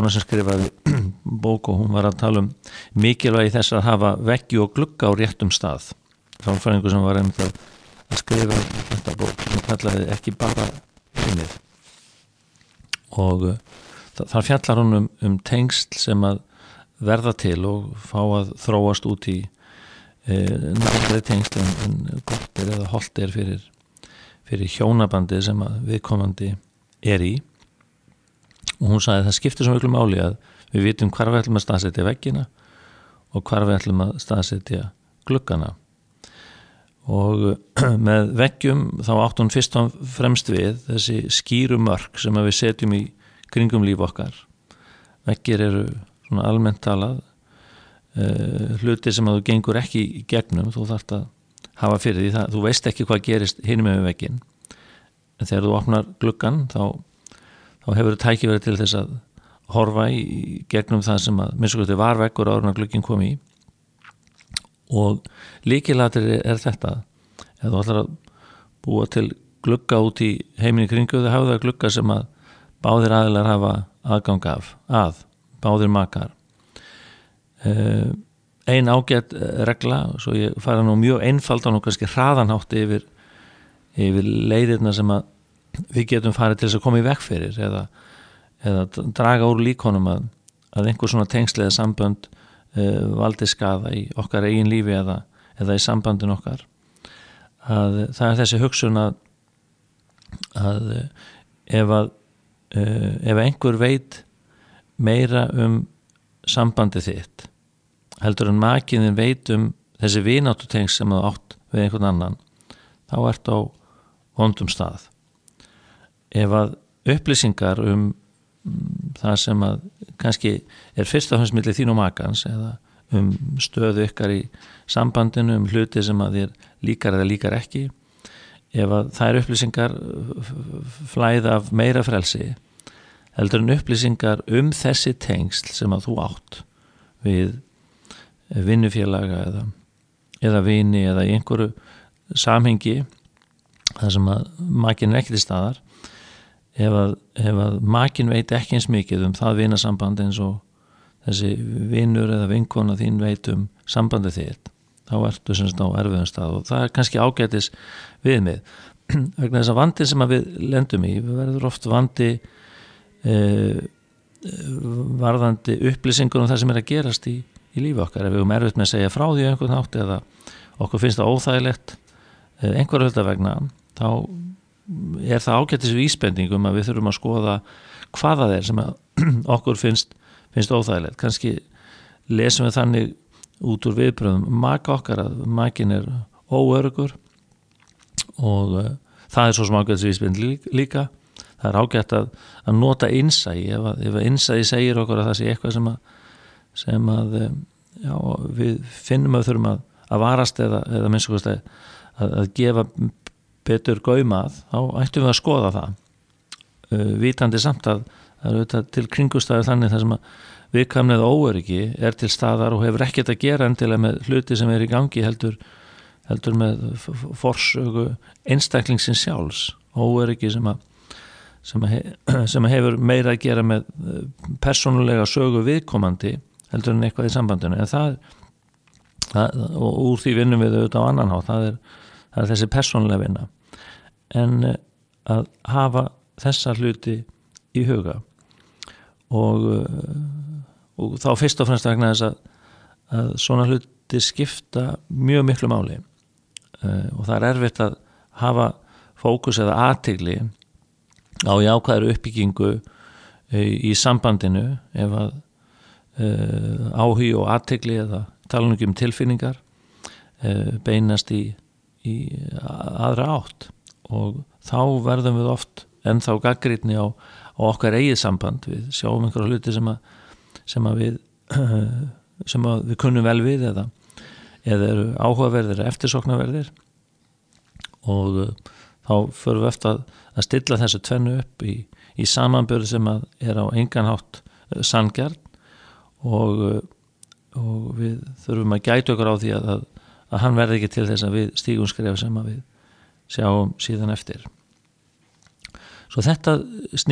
kona sem skrifaði bók og hún var að tala mikilvægi þess að hafa veggi og glugga á réttum stað. Sálfræðingur sem var einmitt að skrifa þetta bók sem kallaði ekki bara heimið. Og þar fjallar hún tengsl sem að verða til og fá að þróast út í nærri tengsl en gott eða hollt fyrir hjónabandi sem að viðkomandi í. Og hún sagði að það skiptir svo miklu máli að við vitum hvar við ætlum að staðsetja veggina og hvar við ætlum að staðsetja gluggana. Og með veggjum þá átti hún fyrst og fremst við þessi skýru mörk sem við setjum í kringum líf okkar. Veggir eru svona almennt talað hluti sem að þú gengur ekki í gegnum, þú þarft að hafa fyrir því það, þú veist ekki hvað gerist hinum með vegginn. En þegar þú opnar gluggan þá hefur þú tækifæri til þess að horfa í gegnum það sem að minnst var veggur áður en að glugginn kom í. Og lykilatriði þetta, ef þú ætlar að búa til glugga út í heiminn í kringu, þá hafa það glugga sem að báðir aðilar hafa aðgang að báðir makar. Ein ágætt regla, svo ég fara nú mjög einfaldan og kannski hraðanhátt yfir leiðirna sem að við getum farið til þess að koma í veg fyrir eða draga úr líkonum að einhver svona tengsl eða sambönd valdi skaða í okkar eigin lífi eða í sambandin okkar. Að það er þessi hugsun að ef einhver veit meira sambandið þitt heldur en makiðin veit þessi vináttutengsl sem þú átt við einhvern annan, þá ert á vondum stað. Ef að upplýsingar það sem að kannski er fyrst og fremst milli þín og makans eða stöðu ykkar í sambandinu, hluti sem að þér líkar eða líkar ekki, ef að þær upplýsingar flæða af meira frelsi heldur en upplýsingar þessi tengsl sem að þú átt við vinnufélaga eða vini eða í einhverju samhengi þar sem að makinn er ekki til staðar. Ef að makinn veit ekki eins mikið það vinasamband eins og þessi vinur eða vinkona þín veit sambandið þitt, þá ertu sem sagt á erfiðum stað og það er kannski ágætis viðmið. Vegna þess að vandinn sem að við lendum í, við verður oft vandi varðandi upplýsingur það sem er að gerast í lífi okkar. Ef við erfitt með að segja frá því einhvern hátt eða okkur finnst það óþægilegt einhverju hluta vegna, þá er það ágætis vísbendingum að við þurfum að skoða hvað það er sem að okkur finnst óþægilegt. Kannski lesum við þannig út úr viðbröðum maka okkar að makinn er óöruggur og það er svo sem ágætis vísbending líka. Það er ágætt að nota innsæi ef innsæi segir okkur að það sé eitthvað sem að við finnum að við þurfum að varast eða minnst okkur að gefa betur gaumað, þá ættum við að skoða það. Vitandi samt að það er auðvitað til kringustæður þannig þar sem að viðkvæmni eða óöryggi er til staðar og hefur ekkert að gera endilega með hluti sem er í gangi heldur með forsögu einstaklingsins sjálfs, óöryggi sem hefur meira að gera með persónulega sögu viðkomandi heldur en eitthvað í sambandinu. En það og úr því vinnum við auðvitað á annan hátt, það er þessi persónulega vinna. En að hafa þessa hluti í huga og þá fyrst og fremst vegna þess að svona hluti skipta mjög miklu máli og það er erfitt að hafa fókus eða athygli á jákvæðri uppbyggingu í sambandinu ef að áhugi og athygli eða tala nú ekki tilfinningar beinast í aðra átt og þá verðum við oft ennþá gagnrýni á okkar eigið samband. Við sjáum einhverja hluti sem að við kunnum vel við eða eru áhugaverðir eða eftirsóknarverðir og þá förum við eftir að stilla þessu tvennu upp í samanburð sem að er á engan hátt sanngjarn og við þurfum að gæta okkur á því að hann verði ekki til þess að við stígum skref sem að við sjáum síðan eftir. Svo þetta